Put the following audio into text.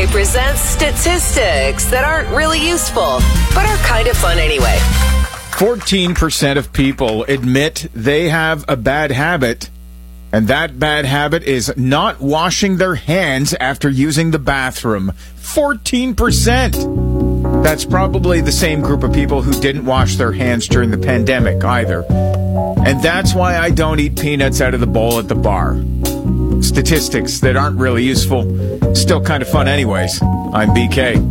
presents statistics that aren't really useful, but are kind of fun anyway. 14% of people admit they have a bad habit, and that bad habit is not washing their hands after using the bathroom. 14%! That's probably the same group of people who didn't wash their hands during the pandemic either. And that's why I don't eat peanuts out of the bowl at the bar. Statistics that aren't really useful, still kind of fun anyways. I'm BK.